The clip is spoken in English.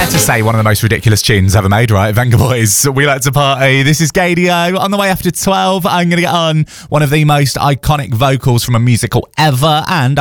Fair to say one of the most ridiculous tunes ever made, right? Venga Boys, We Like to Party. This is Gaydio. On the way after 12, I'm going to get on one of the most iconic vocals from a musical ever, and